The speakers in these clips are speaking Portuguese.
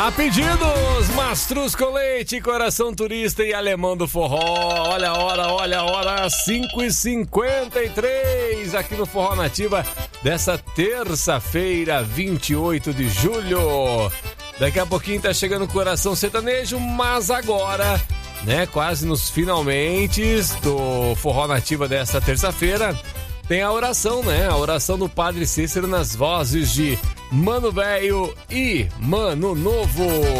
A pedidos, Mastruz com Leite, Coração Turista e Alemão do Forró. Olha a hora, 5h53 aqui no Forró Nativa dessa terça-feira, 28 de julho. Daqui a pouquinho tá chegando o Coração Sertanejo, mas agora, né, quase nos finalmente do Forró Nativa dessa terça-feira, tem a oração, né? A oração do Padre Cícero nas vozes de Mano Velho e Mano Novo.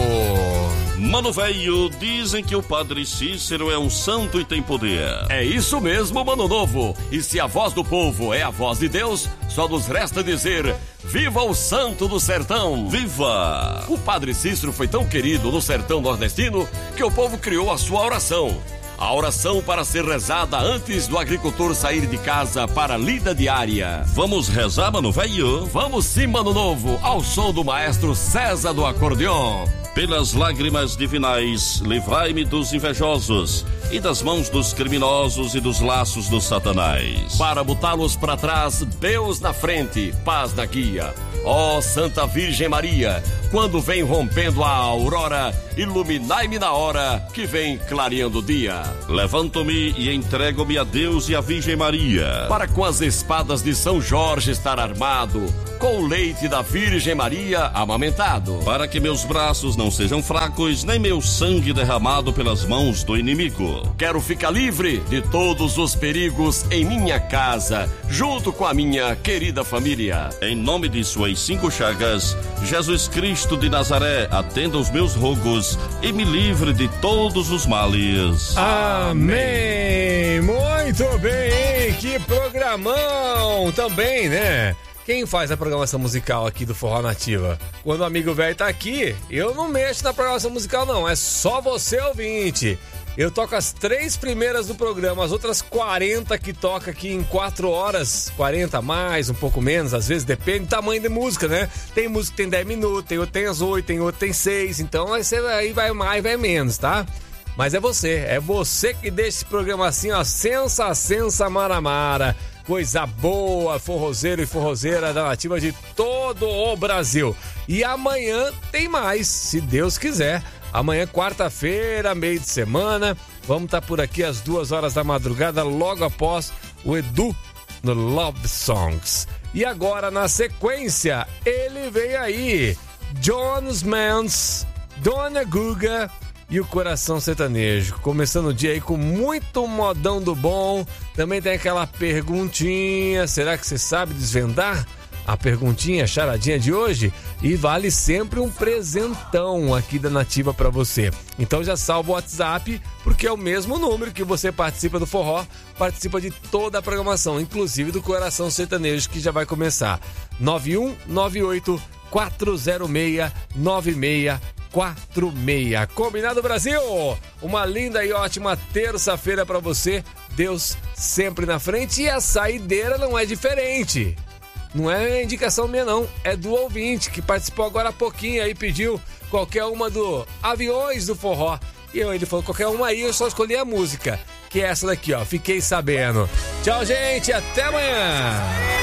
Mano Velho, dizem que o Padre Cícero é um santo e tem poder. É isso mesmo, Mano Novo. E se a voz do povo é a voz de Deus, só nos resta dizer: viva o santo do sertão! Viva! O Padre Cícero foi tão querido no sertão nordestino que o povo criou a sua oração. A oração para ser rezada antes do agricultor sair de casa para a lida diária. Vamos rezar, Mano Velho? Vamos sim, Mano Novo, ao som do maestro César do acordeon. Pelas lágrimas divinais, livrai-me dos invejosos e das mãos dos criminosos e dos laços do Satanás. Para botá-los para trás, Deus na frente, paz na guia. Ó Santa Virgem Maria, quando vem rompendo a aurora, iluminai-me na hora que vem clareando o dia. Levanto-me e entrego-me a Deus e a Virgem Maria, para com as espadas de São Jorge estar armado, com o leite da Virgem Maria amamentado, para que meus braços não sejam fracos, nem meu sangue derramado pelas mãos do inimigo. Quero ficar livre de todos os perigos em minha casa, junto com a minha querida família. Em nome de suas 5 chagas, Jesus Cristo de Nazaré, atenda os meus rogos e me livre de todos os males. Amém! Muito bem, que programão também, né? Quem faz a programação musical aqui do Forró Nativa? Quando o amigo velho tá aqui, eu não mexo na programação musical não, é só você ouvinte. Eu toco as 3 primeiras do programa, as outras 40 que toca aqui em 4 horas, 40 mais, um pouco menos, às vezes depende do tamanho da música, né? Tem música que tem 10 minutos, tem outro tem as 8, tem outro tem 6, então aí vai mais, vai menos, tá? Mas é você que deixa esse programa assim, ó, sensa maramara, coisa boa, forrozeiro e forrozeira da Nativa de todo o Brasil. E amanhã tem mais, se Deus quiser. Amanhã, quarta-feira, meio de semana, vamos estar por aqui às 2 horas da madrugada, logo após o Edu no Love Songs. E agora, na sequência, ele vem aí, Jones Mans, Dona Guga e o Coração Sertanejo. Começando o dia aí com muito modão do bom. Também tem aquela perguntinha, será que você sabe desvendar a perguntinha, a charadinha de hoje? E vale sempre um presentão aqui da Nativa pra você. Então já salva o WhatsApp, porque é o mesmo número que você participa do forró, participa de toda a programação, inclusive do Coração Sertanejo, que já vai começar. 9198-406-9646. Combinado, Brasil? Uma linda e ótima terça-feira pra você. Deus sempre na frente e a saideira não é diferente. Não é indicação minha não, é do ouvinte que participou agora há pouquinho aí, pediu qualquer uma do Aviões do Forró. E ele falou qualquer uma aí, eu só escolhi a música, que é essa daqui, ó, Fiquei Sabendo. Tchau, gente, até amanhã!